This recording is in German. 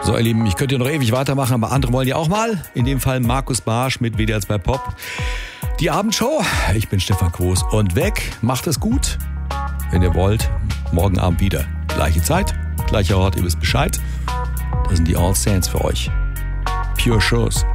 So, ihr Lieben, ich könnte hier noch ewig weitermachen, aber andere wollen ja auch mal. In dem Fall Markus Barsch mit WDR 2 Pop. Die Abendshow. Ich bin Stefan Groß und weg. Macht es gut. Wenn ihr wollt, morgen Abend wieder. Gleiche Zeit, gleicher Ort, ihr wisst Bescheid. Das sind die All Saints für euch. Pure Shows.